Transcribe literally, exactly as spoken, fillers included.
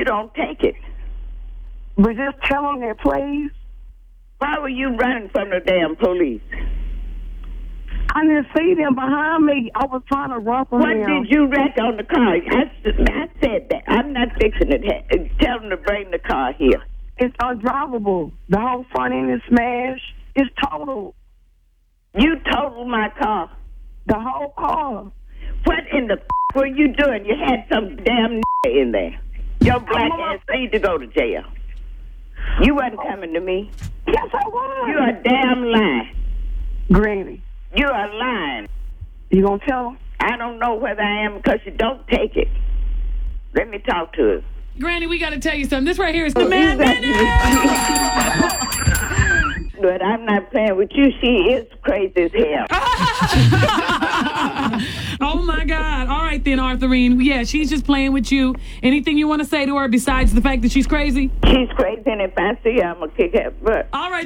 don't take it. But just tell them that, please. Why were you running from the damn police? I didn't see them behind me. I was trying to run from What them. did you wreck on the car? I, I said that. I'm not fixing it. Tell them to bring the car here. It's undrivable. The whole front end is smashed. It's total. You totaled my car. The whole car. What in the f*** were you doing? You had some damn in there. Your black ass need to go to jail. You wasn't coming to me. Yes, I was. You're a damn lie. Granny. You're a lying. You gonna tell them? I don't know whether I am because you don't take it. Let me talk to her. Granny, we got to tell you something. This right here is the man got- minute. But I'm not playing with you. She is crazy as hell. Oh, my God. All right, then, Arthurine. Yeah, she's just playing with you. Anything you want to say to her besides the fact that she's crazy? She's crazy, and if I see her, I'm going to kick her butt. All right.